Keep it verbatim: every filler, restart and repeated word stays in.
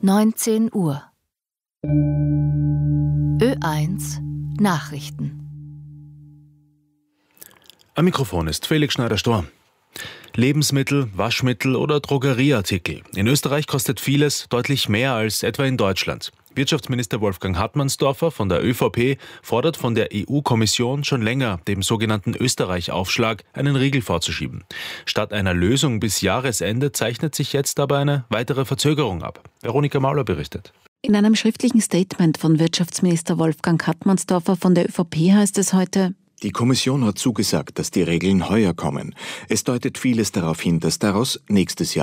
neunzehn Uhr. Ö eins Nachrichten. Am Mikrofon ist Felix Schneider-Storr. Lebensmittel, Waschmittel oder Drogerieartikel. In Österreich kostet vieles deutlich mehr als etwa in Deutschland. Wirtschaftsminister Wolfgang Hartmannsdorfer von der ÖVP fordert von der E U-Kommission schon länger, dem sogenannten Österreich-Aufschlag einen Riegel vorzuschieben. Statt einer Lösung bis Jahresende zeichnet sich jetzt aber eine weitere Verzögerung ab. Veronika Mauler berichtet. In einem schriftlichen Statement von Wirtschaftsminister Wolfgang Hartmannsdorfer von der ÖVP heißt es heute: Die Kommission hat zugesagt, dass die Regeln heuer kommen. Es deutet vieles darauf hin, dass daraus nächstes Jahr